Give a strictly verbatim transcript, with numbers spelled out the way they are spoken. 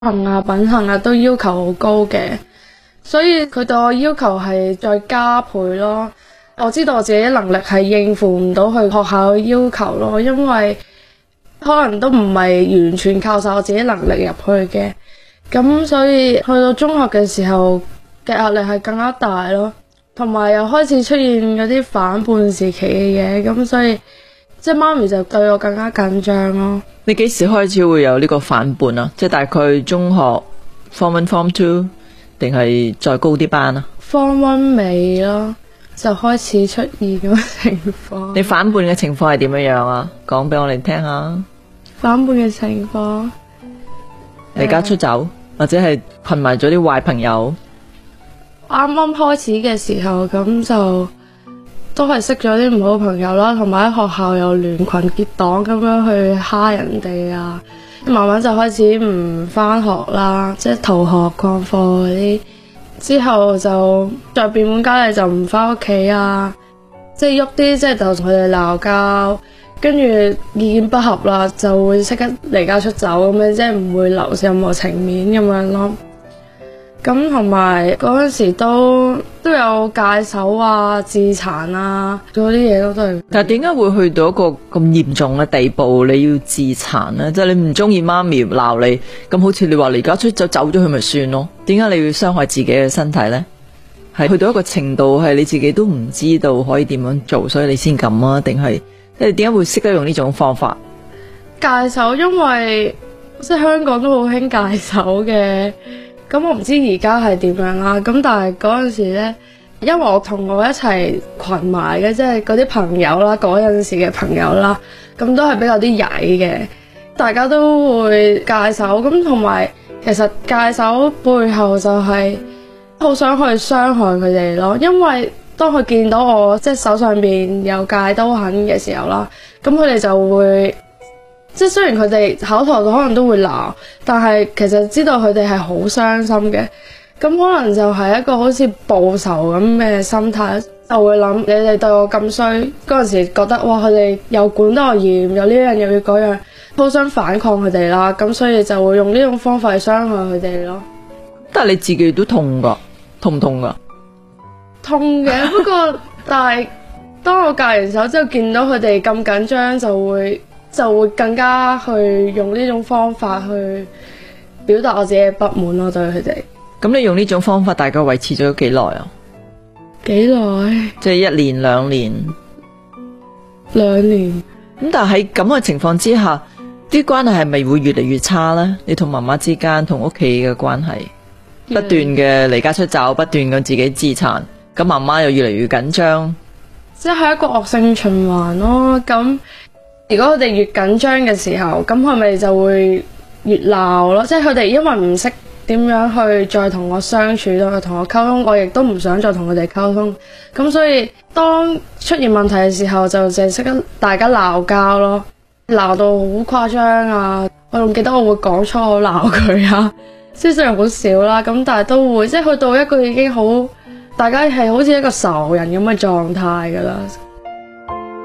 行啊、品行啊都要求好高嘅，所以佢對我要求係再加倍咯。我知道我自己能力係應付唔到佢學校嘅要求咯，因為可能都唔係完全靠晒我自己能力入去嘅，咁所以去到中學嘅時候嘅壓力係更加大咯，同埋又開始出現嗰啲反叛時期嘅嘢，咁所以即係媽咪就對我更加緊張咯。 你幾時開始會有呢個反叛啊？即係大概中學 Form One Form Two 定係再高啲班啊？ Form One 尾咯，就開始出現咁嘅情況。 你反叛嘅情況係點樣樣啊？講俾我哋聽下。 反叛嘅情況， 離家出走，或者係群埋咗啲壞朋友。 啱啱開始嘅時候，咁就都係識咗啲唔好朋友啦，同埋喺學校又聯群結黨咁樣去蝦人哋啊。慢慢就開始唔返學啦，即係逃學曠課嗰啲。之後就再變本加厲，就唔返屋企啊，即係喐啲，即係就同佢哋鬧交，跟住意見不合啦，就會即刻離家出走咁樣，即係唔會留任何情面咁樣咯。咁同埋嗰陣時都都有戒手啊、自殘啊，嗰啲嘢都都係。 但係點解會去到一個咁嚴重嘅地步，你要自殘呢？即係你唔中意媽咪鬧你，咁好似你話離家出走走咗去咪算咯？點解你要傷害自己嘅身體呢？係去到一個程度係你自己都唔知道可以點樣做，所以你先咁啊？定係即係點解會識得用呢種方法？ 戒手，因為即係香港都好興戒手嘅。咁我唔知而家係點樣啦，咁但係嗰陣時呢，因為我同我一齊群埋嘅，即係嗰啲朋友啦，嗰陣時嘅朋友啦，咁都係比較啲曳嘅，大家都會戒手，咁同埋其實戒手背後就係好想去傷害佢哋咯，因為當佢見到我即係手上邊有戒刀痕嘅時候啦，咁佢哋就會。即係雖然佢哋口頭可能都會鬧，但係其實知道佢哋係好傷心嘅，咁可能就係一個好似報仇咁嘅心態，就會諗你哋對我咁衰，嗰陣時覺得哇佢哋又管得我嚴，又呢樣又要嗰樣，好想反抗佢哋啦，咁所以就會用呢種方法去傷害佢哋咯。 但係你自己都痛噶，痛唔痛噶？ 痛嘅，不過但係當我戒完手之後，見到佢哋咁緊張，就會。就會更加去用呢種方法去表達我自己嘅不滿咯，對佢哋。 咁你用呢種方法大概維持咗幾耐啊？ 幾耐？ 即係一年兩年。 兩年。 咁但係喺咁嘅情況之下，啲關係係咪會越嚟越差呢？你同媽媽之間同屋企嘅關係，不斷嘅離家出走，不斷嘅自己自殘，咁媽媽又越嚟越緊張， 即係一個惡性循環咯。咁如果佢哋越緊張嘅時候，咁佢咪就會越鬧咯。即係佢哋因為唔識點樣去再同我相處，再同我溝通，我亦都唔想再同佢哋溝通。咁所以當出現問題嘅時候，就淨係識得大家鬧交咯，鬧到好誇張啊！我仲記得我會講粗口鬧佢啊，即係雖然好少啦，咁但係都會，即係去到一個已經好，大家係好似一個仇人咁嘅狀態噶啦。